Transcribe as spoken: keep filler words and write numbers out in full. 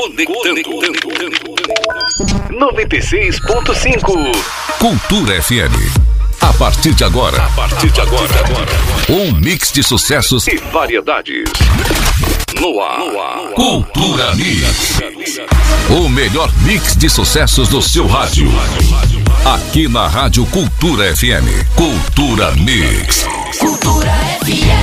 Conectando. noventa e seis ponto cinco. Cultura F M. A partir de agora. A partir de agora. Um mix de sucessos e variedades. No ar. No ar. Cultura Mix. O melhor mix de sucessos do seu rádio. Aqui na Rádio Cultura F M. Cultura Mix. Cultura F M.